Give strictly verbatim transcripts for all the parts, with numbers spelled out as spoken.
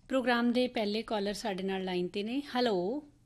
Programme ਦੇ ਪਹਿਲੇ collar ਸਾਡੇ ਨਾਲ ਲਾਈਨ ਤੇ ਨੇ। ਹੈਲੋ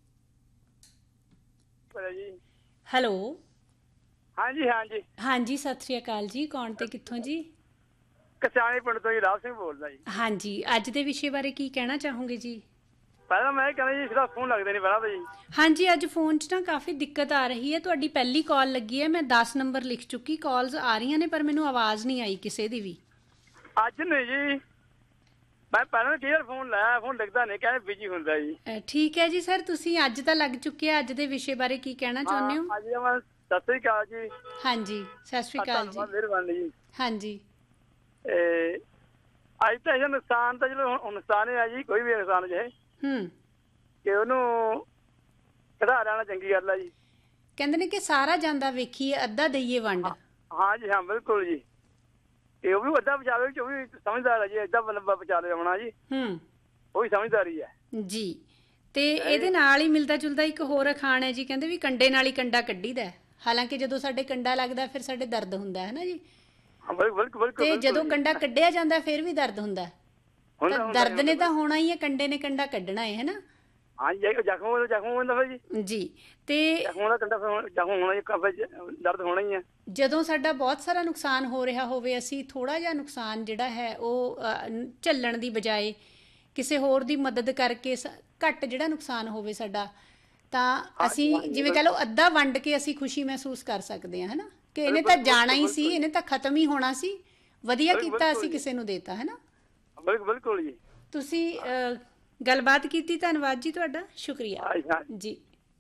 ਜੀ ਹੈਲੋ ਹਾਂਜੀ ਹਾਂਜੀ ਹਾਂਜੀ ਸਤਿ ਸ੍ਰੀ ਅਕਾਲ ਜੀ। ਕੌਣ ਤੇ ਕਿੱਥੋਂ ਜੀ? ਕਸਿਆਣੇ ਪਿੰਡ ਤੋਂ ਜੀ ਰਾਜ ਸਿੰਘ ਬੋਲਦਾ ਜੀ। ਹਾਂਜੀ, ਅੱਜ ਦੇ ਵਿਸ਼ੇ ਬਾਰੇ ਕੀ ਕਹਿਣਾ ਚਾਹੋਗੇ ਜੀ? ਪਹਿਲਾਂ ਮੈਂ ਇਹ ਕਹਿੰਦਾ ਜੀ ਸਿੱਧਾ ਫੋਨ ਲੱਗਦੇ ਨਹੀਂ ਪਹਿਲਾਂ ਤਾਂ ਜੀ। ਹਾਂਜੀ, ਅੱਜ ਫੋਨ 'ਚ ਨਾ ਕਾਫੀ ਦਿੱਕਤ ਆ ਰਹੀ ਹੈ। ਤੁਹਾਡੀ ਪਹਿਲੀ ਕਾਲ ਲੱਗੀ ਹੈ, ਮੈਂ ਦਸ ਨੰਬਰ ਲਿਖ ਚੁੱਕੀ, ਕਾਲਸ ਆ ਰਹੀਆਂ ਨੇ ਪਰ ਮੈਨੂੰ ਆਵਾਜ਼ ਨਹੀਂ ਆਈ ਕਿਸੇ ਦੀ ਵੀ। ਅੱਜ ਨਹੀਂ ਜੀ, ਮੈਂ ਪਹਿਲਾਂ ਕਈ ਵਾਰ ਫੋਨ ਲਾਇਆ, ਫੋਨ ਲੱਗਦਾ ਨਹੀਂ, ਕਹਿੰਦੇ ਬਿਜੀ ਹੁੰਦਾ ਜੀ। ਅ, ਠੀਕ ਹੈ ਜੀ ਸਰ, ਤੁਸੀਂ ਅੱਜ ਤਾਂ ਲੱਗ ਚੁੱਕੇ ਆ। ਅੱਜ ਦੇ ਵਿਸ਼ੇ ਬਾਰੇ ਕੀ ਕਹਿਣਾ ਚਾਹੁੰਦੇ ਹੋ? ਹਾਂ ਅੱਜ ਮੈਂ ਸਤਿ ਸ੍ਰੀ ਅਕਾਲ ਜੀ। ਹਾਂਜੀ ਸਤਿ ਸ੍ਰੀ ਅਕਾਲ ਜੀ। ਧੰਨਵਾਦ, ਮਿਹਰਬਾਨੀ ਜੀ। ਹਾਂਜੀ ਤੇ ਅੱਜ ਤਾਂ ਇਹ ਨੁਕਸਾਨ ਤਾਂ ਚਲੋ ਹੁਣ ਨੁਕਸਾਨ ਹੀ ਆ ਜੀ, ਕੋਈ ਵੀ ਨੁਕਸਾਨ ਜੇ ਹੂੰ ਕਿ ਉਹਨੂੰ ਘਟਾ ਲੈਣਾ ਚੰਗੀ ਗੱਲ ਆ ਜੀ। ਕਹਿੰਦੇ ਨੇ ਕਿ ਸਾਰਾ ਜਾਂਦਾ ਵੇਖੀਏ ਅੱਧਾ ਦਈਏ ਵੰਡ। ਹਾਂ ਜੀ ਹਾਂ ਬਿਲਕੁਲ ਜੀ। ਤੇ ਉਹ ਵੀ ਅੱਧਾ ਬਚਾਵੇ, ਉਹ ਵੀ ਸਮਝਦਾਰ ਹੈ ਜੀ। ਏਦਾਂ ਲੰਬਾ ਬਚਾ ਲਿਆਉਣਾ ਜੀ, ਹੂੰ ਉਹ ਵੀ ਸਮਝਦਾਰੀ ਹੈ ਜੀ। ਤੇ ਇਹਦੇ ਨਾਲ ਹੀ ਮਿਲਦਾ ਜੁਲਦਾ ਇੱਕ ਹੋਰ ਅਖਾਣ ਹੈ ਜੀ, ਕਹਿੰਦੇ ਵੀ ਕੰਡੇ ਨਾਲ ਹੀ ਕੰਡਾ ਕੱਢੀਦਾ। ਹਾਲਾਂਕਿ ਜਦੋਂ ਸਾਡੇ ਕੰਡਾ ਲੱਗਦਾ ਫਿਰ ਸਾਡੇ ਦਰਦ ਹੁੰਦਾ ਹੈ ਨਾ ਜੀ। ਤੇ ਜਦੋਂ ਕੰਡਾ ਕੱਢਿਆ ਜਾਂਦਾ ਫਿਰ ਵੀ ਦਰਦ ਹੁੰਦਾ, ਤਾਂ ਦਰਦ ਨੇ ਤਾਂ ਹੋਣਾ ਹੀ ਹੈ, ਕੰਡੇ ਨੇ ਕੰਡਾ ਕੱਢਣਾ ਹੈ ਨਾ। ਹਾਂ ਜੀ, ਜ਼ਖਮ ਜ਼ਖਮ ਹੁੰਦਾ ਫਿਰ ਜੀ। ਜੀ ਤੇ ਜ਼ਖਮ ਦਾ ਕੰਡਾ ਜ਼ਖਮ ਹੋਣਾ ਹੀ, ਦਰਦ ਹੋਣਾ ਹੀ ਹੈ। ਜਦੋਂ ਸਾਡਾ ਬਹੁਤ ਸਾਰਾ ਨੁਕਸਾਨ ਹੋ ਰਿਹਾ ਹੋਵੇ, ਅਸੀਂ ਥੋੜਾ ਜਿਹਾ ਨੁਕਸਾਨ ਜਿਹੜਾ ਹੈ ਉਹ ਝੱਲਣ ਦੀ ਬਜਾਏ ਕਿਸੇ ਹੋਰ ਦੀ ਮਦਦ ਕਰਕੇ ਘੱਟ ਜਿਹੜਾ ਨੁਕਸਾਨ ਹੋਵੇ ਸਾਡਾ, ਤਾਂ ਅਸੀਂ ਜਿਵੇਂ ਕਹ ਲਓ ਅੱਧਾ ਵੰਡ ਕੇ ਅਸੀਂ ਖੁਸ਼ੀ ਮਹਿਸੂਸ ਕਰ ਸਕਦੇ ਹਾਂ, ਹਨਾ। ਕਿ ਇਹਨੇ ਤਾਂ ਜਾਣਾ ਹੀ ਸੀ, ਇਹਨੇ ਤਾਂ ਖਤਮ ਹੀ ਹੋਣਾ ਸੀ, ਵਧੀਆ ਕੀਤਾ ਅਸੀਂ ਕਿਸੇ ਨੂੰ ਦੇਤਾ, ਹੈ ਨਾ। ਬਿਲਕੁਲ ਜੀ। ਤੁਸੀਂ ਗੱਲਬਾਤ ਕੀਤੀ, ਧੰਨਵਾਦ ਜੀ ਤੁਹਾਡਾ, ਸ਼ੁਕਰੀਆ ਜੀ।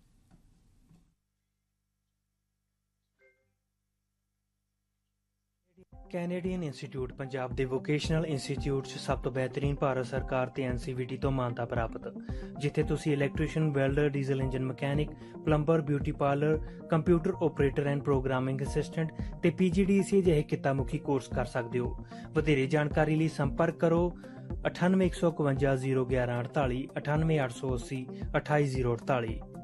ਕੈਨੇਡੀਅਨ ਇੰਸਟੀਚਿਊਟ ਪੰਜਾਬ ਦੇ ਵੋਕੇਸ਼ਨਲ ਇੰਸਟੀਚਿਊਟ 'ਚ ਸਭ ਤੋਂ ਬਿਹਤਰੀਨ ਭਾਰਤ ਸਰਕਾਰ ਤੇ ਐਨ ਸੀ ਵੀ ਟੀ ਤੋਂ ਮਾਨਤਾ ਪ੍ਰਾਪਤ, ਜਿੱਥੇ ਤੁਸੀਂ electrician, welder, diesel engine mechanic, plumber, beauty parlour, computer operator and programming assistant ਤੇ ਪੀ ਜੀ ਡੀ ਸੀ ਜਿਹੇ ਕਿੱਤਾ-ਮੁਖੀ ਕੋਰਸ ਕਰ ਸਕਦੇ ਹੋ। ਵਧੇਰੇ ਜਾਣਕਾਰੀ ਲਈ ਸੰਪਰਕ ਕਰੋ ਅਠਾਨਵੇਂ ਇੱਕ ਸੌ ਇਕਵੰਜਾ ਜ਼ੀਰੋ ਗਿਆਰਾਂ ਅਠਤਾਲੀ, ਅਠਾਨਵੇਂ ਅੱਠ ਸੌ ਅੱਸੀ ਅਠਾਈ ਜ਼ੀਰੋ ਅਠਤਾਲੀ।